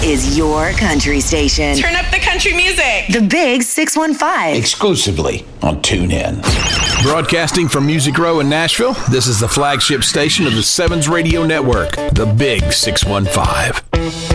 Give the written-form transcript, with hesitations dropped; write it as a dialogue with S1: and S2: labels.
S1: is your country station.
S2: Turn up the country music.
S1: The Big 615.
S3: Exclusively on TuneIn.
S4: Broadcasting from Music Row in Nashville, this is the flagship station of the Sevens Radio Network, The Big 615.